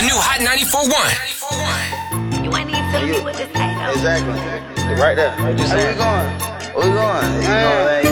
The new Hot 94.1. You ain't even feeling me with this thing, though. Exactly. Right there. Right just saying. Where we going? Where we going? You know,